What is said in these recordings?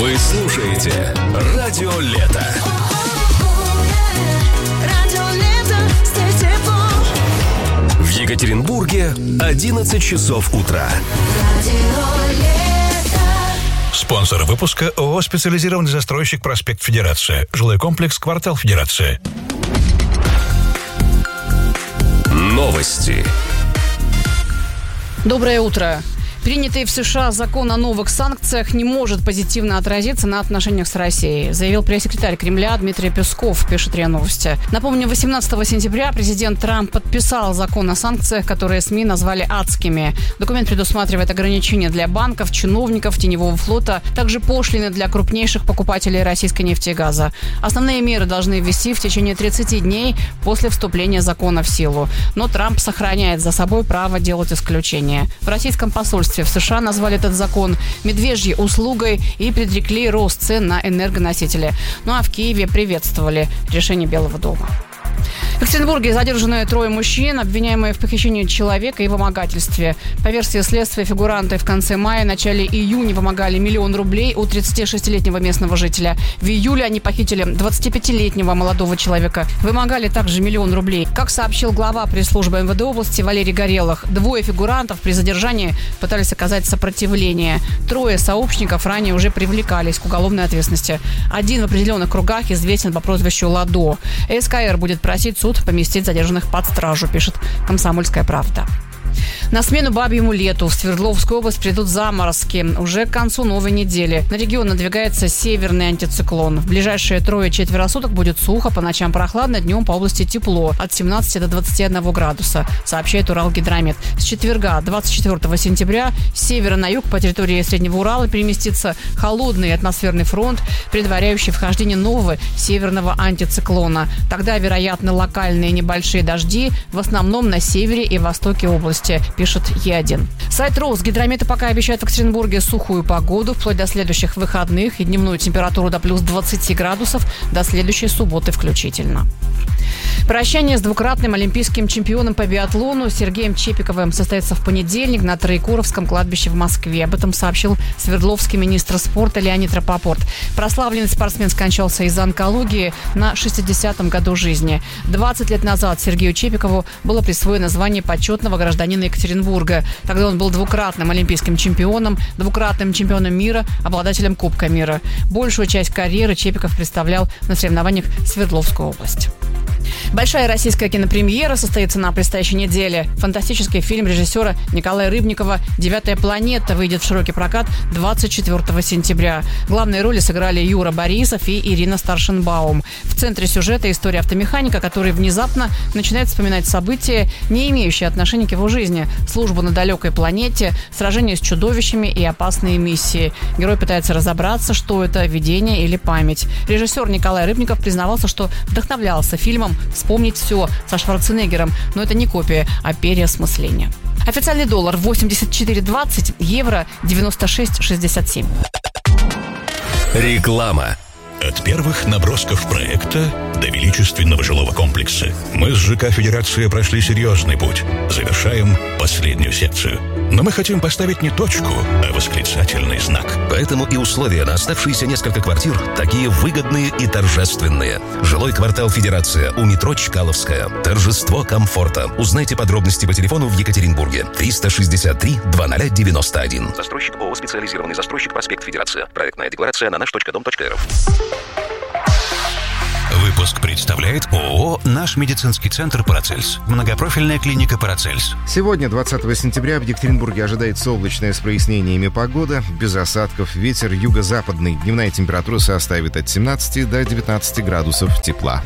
Вы слушаете Радио Лето. В Екатеринбурге 11 часов утра. Спонсор выпуска ООО «Специализированный застройщик Проспект Федерация». Жилой комплекс «Квартал Федерация». Новости. Доброе утро. Принятый в США закон о новых санкциях не может позитивно отразиться на отношениях с Россией, заявил пресс-секретарь Кремля Дмитрий Песков, пишет РИА Новости. Напомню, 18 сентября президент Трамп подписал закон о санкциях, которые СМИ назвали адскими. Документ предусматривает ограничения для банков, чиновников, теневого флота, также пошлины для крупнейших покупателей российской нефти и газа. Основные меры должны ввести в течение 30 дней после вступления закона в силу. Но Трамп сохраняет за собой право делать исключения. В российском посольстве в США назвали этот закон медвежьей услугой и предрекли рост цен на энергоносители. Ну а в Киеве приветствовали решение Белого дома. В Екатеринбурге задержаны 3 мужчин, обвиняемые в похищении человека и вымогательстве. По версии следствия, фигуранты в конце мая, начале июня вымогали 1 000 000 рублей у 36-летнего местного жителя. В июле они похитили 25-летнего молодого человека. Вымогали также 1 000 000 рублей. Как сообщил глава пресс-службы МВД области Валерий Горелых, 2 фигурантов при задержании пытались оказать сопротивление. 3 сообщников ранее уже привлекались к уголовной ответственности. Один в определенных кругах известен по прозвищу Ладо. СКР будет просить суд поместить задержанных под стражу, пишет «Комсомольская правда». На смену бабьему лету в Свердловскую область придут заморозки. Уже к концу новой недели на регион надвигается северный антициклон. В ближайшие 3-4 суток будет сухо, по ночам прохладно, днем по области тепло от 17 до 21 градуса, сообщает Уралгидромет. С четверга, 24 сентября, с севера на юг по территории Среднего Урала переместится холодный атмосферный фронт, предваряющий вхождение нового северного антициклона. Тогда вероятны локальные небольшие дожди, в основном на севере и востоке области, пишет Е1. Сайт Росгидромета пока обещает в Екатеринбурге сухую погоду вплоть до следующих выходных и дневную температуру до плюс 20 градусов до следующей субботы включительно. Прощание с двукратным олимпийским чемпионом по биатлону Сергеем Чепиковым состоится в понедельник на Троекуровском кладбище в Москве. Об этом сообщил Свердловский министр спорта Леонид Рапопорт. Прославленный спортсмен скончался из-за онкологии на 60-м году жизни. 20 лет назад Сергею Чепикову было присвоено звание почетного гражданина Екатеринбурга. Тогда он был двукратным олимпийским чемпионом, двукратным чемпионом мира, обладателем Кубка мира. Большую часть карьеры Чепиков представлял на соревнованиях Свердловскую область. Большая российская кинопремьера состоится на предстоящей неделе. Фантастический фильм режиссера Николая Рыбникова «Девятая планета» выйдет в широкий прокат 24 сентября. Главные роли сыграли Юра Борисов и Ирина Старшенбаум. В центре сюжета история автомеханика, который внезапно начинает вспоминать события, не имеющие отношения к его жизни. Службу на далекой планете, сражения с чудовищами и опасные миссии. Герой пытается разобраться, что это, видение или память. Режиссер Николай Рыбников признавался, что вдохновлялся фильмом «Вспомнить все» со Шварценеггером, но это не копия, а переосмысление. Официальный доллар 84,20, евро 96,67. Реклама. От первых набросков проекта до величественного жилого комплекса мы с ЖК «Федерация» прошли серьезный путь. Завершаем последнюю секцию. Но мы хотим поставить не точку, а восклицательный знак. Поэтому и условия на оставшиеся несколько квартир такие выгодные и торжественные. Жилой квартал «Федерация» у метро Чкаловская. Торжество комфорта. Узнайте подробности по телефону в Екатеринбурге. 363-2091. Застройщик ООО «Специализированный застройщик Проспект Федерация». Проектная декларация на наш.дом.рф. Выпуск представляет ООО «Наш медицинский центр Парацельс». Многопрофильная клиника Парацельс. Сегодня, 20 сентября, в Екатеринбурге ожидается облачная с прояснениями погода, без осадков, ветер юго-западный. Дневная температура составит от 17 до 19 градусов тепла.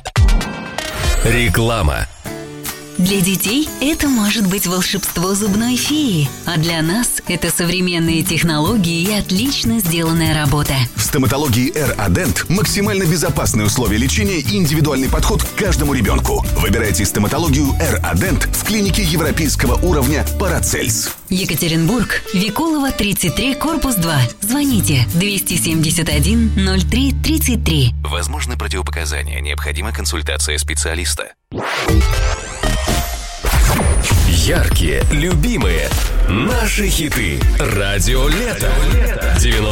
Реклама. Для детей это может быть волшебство зубной феи, а для нас это современные технологии и отлично сделанная работа. В стоматологии R-Adent максимально безопасные условия лечения и индивидуальный подход к каждому ребенку. Выбирайте стоматологию R-Adent в клинике европейского уровня Парацельс. Екатеринбург, Викулова, 33, корпус 2. Звоните 271 03 33. Возможны противопоказания. Необходима консультация специалиста. Яркие, любимые, наши хиты. Радио Лето.